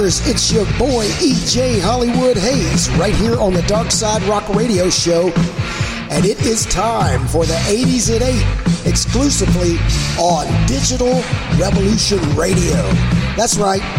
It's your boy EJ Hollywood Hayes right here on the Dark Side Rock Radio Show, and it is time for the 80s at 8 exclusively on Digital Revolution Radio. That's right,